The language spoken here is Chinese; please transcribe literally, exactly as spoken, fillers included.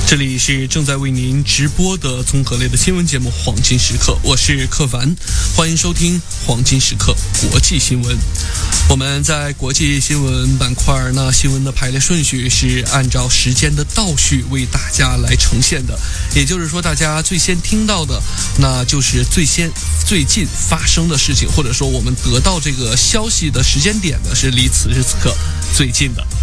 这里是正在为您直播的综合类的新闻节目《黄金时刻》，我是克凡，欢迎收听《黄金时刻》国际新闻。我们在国际新闻板块，那新闻的排列顺序是按照时间的倒序为大家来呈现的，也就是说，大家最先听到的，那就是最先最近发生的事情，或者说我们得到这个消息的时间点呢，是离此时此刻最近的。